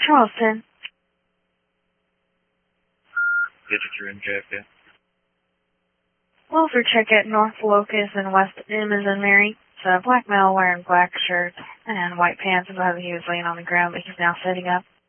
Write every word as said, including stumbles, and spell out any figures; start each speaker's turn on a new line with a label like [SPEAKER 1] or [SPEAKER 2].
[SPEAKER 1] Charleston.
[SPEAKER 2] Digit your M J F K.
[SPEAKER 1] Welfare check at North Locust and West M as in Mary. It's a black male wearing black shirt and white pants. I believe he was laying on the ground, but he's now sitting up.